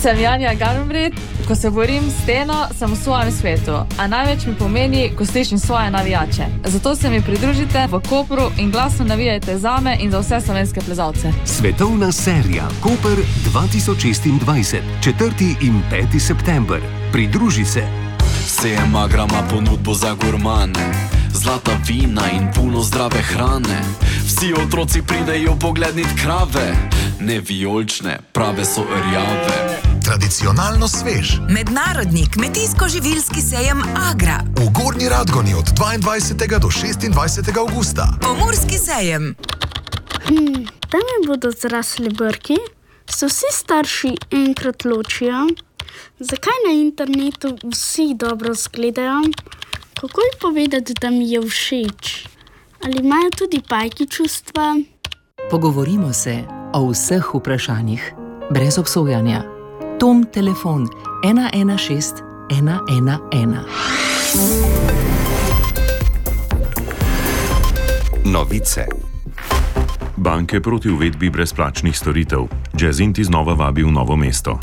Sem Janja Garnbret, ko se borim s steno, sem v svojem svetu, a največ mi pomeni, ko slišim svoje navijače. Zato se mi pridružite v Kopru in glasno navijajte zame in za vse slovenske plezalce. Svetovna serija Koper 2026, 4. in 5. september. Pridruži se. Sejem Agrama ponudbo za gurmane, zlata vina in puno zdrave hrane. Vsi otroci pridejo poglednit krave, ne vijolične, prave so rjave. Tradicionalno svež. Mednarodni kmetijsko-živilski sejem Agra. V Gornji Radgoni od 22. do 26. avgusta. Pomurski sejem. Tam mi bodo zrasli brki, se vsi starši enkrat ločijo. Zakaj na internetu vsi dobro zgledajo? Kako ji povedati, da mi je všeč? Ali imajo tudi pajki čustva? Pogovorimo se o vseh vprašanjih, brez obsojanja. Tom telefon 116 111. Novice. Banke proti uvedbi brezplačnih storitev. Jazzinti znova vabi v Novo mesto.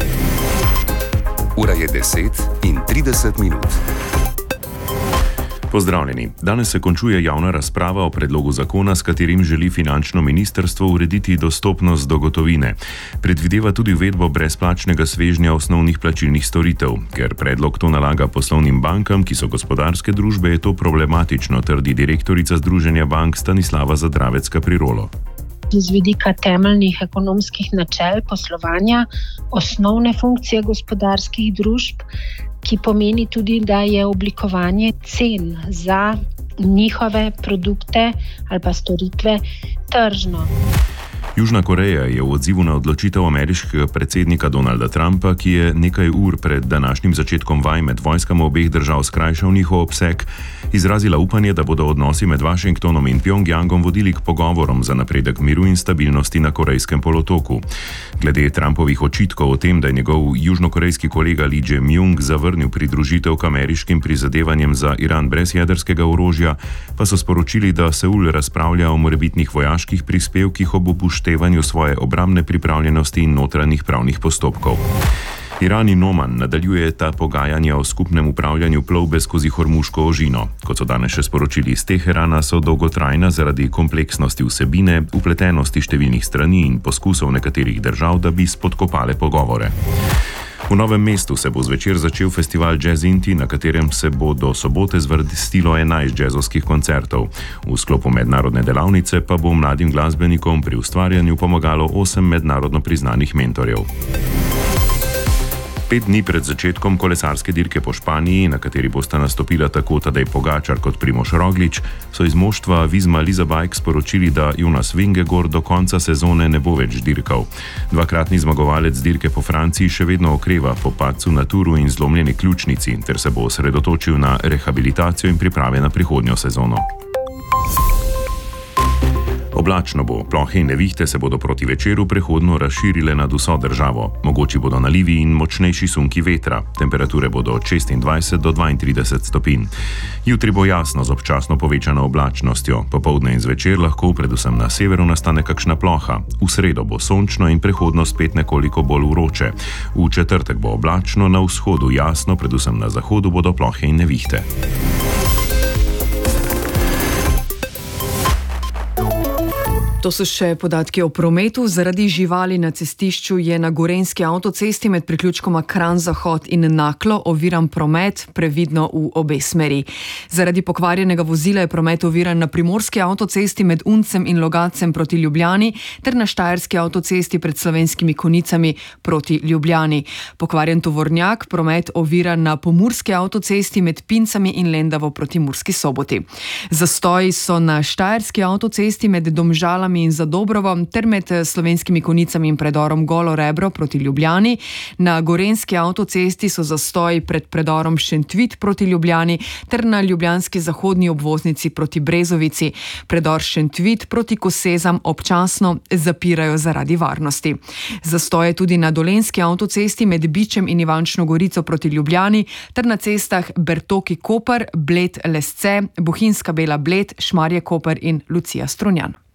Ura je 10:30. Pozdravljeni. Danes se končuje javna razprava o predlogu zakona, s katerim želi finančno ministrstvo urediti dostopnost do gotovine. Predvideva tudi uvedbo brezplačnega svežnja osnovnih plačilnih storitev. Ker predlog to nalaga poslovnim bankam, ki so gospodarske družbe, je to problematično, trdi direktorica Združenja bank Stanislava Zadravec-Caprirolo. Z vidika temeljnih ekonomskih načel poslovanja, osnovne funkcije gospodarskih družb, ki pomeni tudi, da je oblikovanje cen za njihove produkte ali pa storitve tržno. Južna Koreja je v odzivu na odločitev ameriškega predsednika Donalda Trumpa, ki je nekaj ur pred današnjim začetkom vaj med vojskami obeh držav skrajšal njihov obseg, izrazila upanje, da bodo odnosi med Washingtonom in Pjongjangom vodili k pogovorom za napredek miru in stabilnosti na Korejskem polotoku. Glede Trumpovih očitkov o tem, da je njegov južnokorejski kolega Lee Jae-myung zavrnil pridružitev k ameriškim prizadevanjem za Iran brez jedrskega orožja, pa so sporočili, da Seul razpravlja o morebitnih vojaških prispevkih ob upoštevanju svoje obrambne pripravljenosti in notranjih pravnih postopkov. Iran in Oman nadaljujeta pogajanja o skupnem upravljanju plovbe skozi Hormuško ožino. Kot so danes še sporočili iz Teherana, so dolgotrajna zaradi kompleksnosti vsebine, vpletenosti številnih strani in poskusov nekaterih držav, da bi spodkopale pogovore. V Novem mestu se bo zvečer začel festival Jazzinti, na katerem se bo do sobote zvrstilo 11 jazzovskih koncertov. V sklopu mednarodne delavnice pa bo mladim glasbenikom pri ustvarjanju pomagalo 8 mednarodno priznanih mentorjev. 5 dni pred začetkom kolesarske dirke po Španiji, na kateri bosta nastopila tako Tadej Pogačar kot Primož Roglič, so iz moštva Visma Lease Bike sporočili, da Jonas Vingegaard do konca sezone ne bo več dirkal. Dvakratni zmagovalec dirke po Franciji še vedno okreva po padcu na Touru in zlomljeni ključnici, ter se bo osredotočil na rehabilitacijo in priprave na prihodnjo sezono. Oblačno bo, plohe in nevihte se bodo proti večeru prehodno razširile nad vso državo. Mogoči bodo nalivi in močnejši sunki vetra. Temperature bodo od 26 do 32 stopinj. Jutri bo jasno z občasno povečano oblačnostjo. Popoldne in zvečer lahko predvsem na severu nastane kakšna ploha. V sredo bo sončno in prehodno spet nekoliko bolj vroče. V četrtek bo oblačno, na vzhodu jasno, predvsem na zahodu bodo plohe in nevihte. To so še podatki o prometu. Zaradi živali na cestišču je na gorenjski avtocesti med priključkoma Kranj-Zahod in Naklo oviran promet, previdno v obe smeri. Zaradi pokvarjenega vozila je promet oviran na primorski avtocesti med Uncem in Logatcem proti Ljubljani ter na štajerski avtocesti pred Slovenskimi Konicami proti Ljubljani. Pokvarjen tovornjak promet oviran na pomurski avtocesti med Pincami in Lendavo proti Murski Soboti. Zastoji so na štajerski avtocesti med Domžalami in Zadobrovo ter med Slovenskimi Konicami in predorom Golo Rebro proti Ljubljani. Na gorenjski avtocesti so zastoji pred predorom Šentvit proti Ljubljani ter na ljubljanski zahodni obvoznici proti Brezovici. Predor Šentvit proti Kosezam občasno zapirajo zaradi varnosti. Zastoje tudi na dolenjski avtocesti med Bičem in Ivančno Gorico proti Ljubljani ter na cestah Bertoki Koper, Bled Lesce, Bohinjska Bela Bled, Šmarje Koper in Lucija Strunjan.